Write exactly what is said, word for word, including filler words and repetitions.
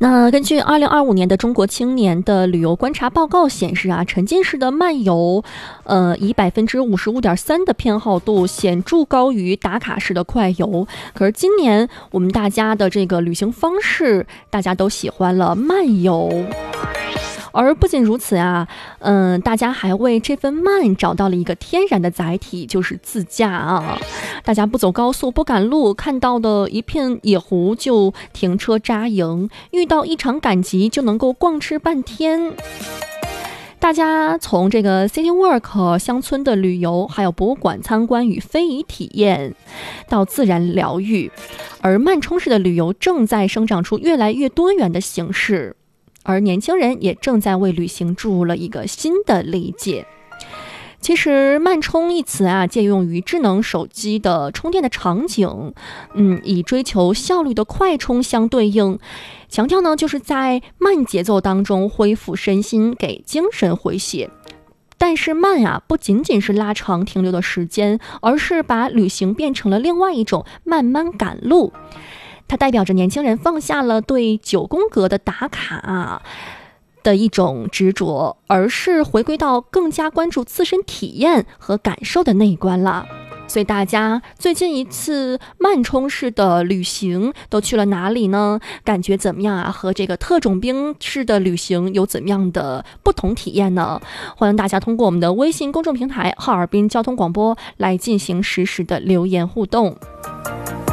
那根据二零二五年的中国青年的旅游观察报告显示啊，沉浸式的漫游，呃，以百分之五十五点三的偏好度显著高于打卡式的快游。可是今年我们大家的这个旅行方式，大家都喜欢了漫游。而不仅如此啊，嗯，大家还为这份慢找到了一个天然的载体，就是自驾啊。大家不走高速，不赶路，看到的一片野湖就停车扎营，遇到一场赶集就能够逛吃半天。大家从这个 City Walk 乡村的旅游，还有博物馆参观与非遗体验，到自然疗愈，而慢充式的旅游正在生长出越来越多元的形式。而年轻人也正在为旅行注入了一个新的理解。其实慢充一词啊，借用于智能手机的充电的场景，嗯，以追求效率的快充相对应，强调呢就是在慢节奏当中恢复身心，给精神回血。但是慢啊，不仅仅是拉长停留的时间，而是把旅行变成了另外一种慢慢赶路。它代表着年轻人放下了对九宫格的打卡啊的一种执着，而是回归到更加关注自身体验和感受的那一关了。所以大家最近一次慢充式的旅行都去了哪里呢？感觉怎么样啊？和这个特种兵式的旅行有怎么样的不同体验呢？欢迎大家通过我们的微信公众平台哈尔滨交通广播来进行实时的留言互动。